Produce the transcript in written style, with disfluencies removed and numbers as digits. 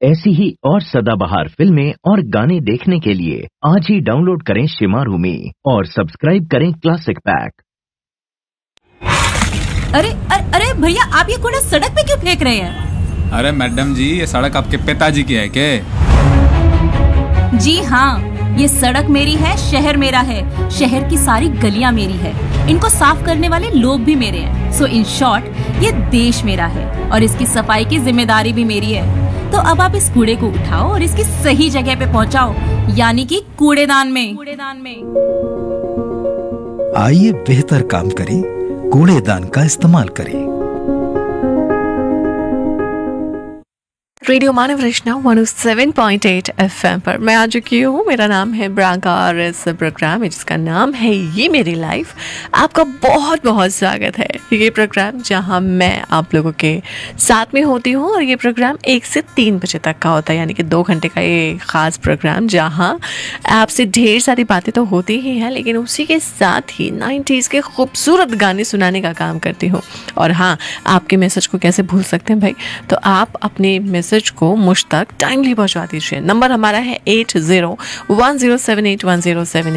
ऐसी ही और सदाबहार फिल्में और गाने देखने के लिए आज ही डाउनलोड करें शिमारू में और सब्सक्राइब करें क्लासिक पैक। अरे अरे अरे भैया, आप ये कूड़ा सड़क पे क्यों फेंक रहे हैं? अरे मैडम जी, ये सड़क आपके पिताजी की है क्या? जी हाँ, ये सड़क मेरी है, शहर मेरा है, शहर की सारी गलियां मेरी है, इनको साफ करने वाले लोग भी मेरे हैं। सो इन शॉर्ट, ये देश मेरा है और इसकी सफाई की जिम्मेदारी भी मेरी है। तो अब आप इस कूड़े को उठाओ और इसकी सही जगह पे पहुंचाओ, यानी कि कूड़ेदान में। आइए बेहतर काम करें, कूड़ेदान का इस्तेमाल करें। रेडियो मानव रचना 107.8 FM पर मैं आ चुकी हूँ। मेरा नाम है ब्रांका और इस प्रोग्राम में जिसका नाम है ये मेरी लाइफ, आपका बहुत बहुत स्वागत है। ये प्रोग्राम जहाँ मैं आप लोगों के साथ में होती हूँ और ये प्रोग्राम 1 से 3 बजे तक का होता है, यानी कि 2 घंटे का ये ख़ास प्रोग्राम जहाँ आपसे ढेर सारी बातें तो होती ही हैं, लेकिन उसी के साथ ही 90s के खूबसूरत गाने सुनाने का काम करती हूँ। और हाँ, आपके मैसेज को कैसे भूल सकते हैं भाई, तो आप अपने मैसेज को मुझ तक टाइमली पहुंचवा दीजिए। नंबर हमारा है 8010781078।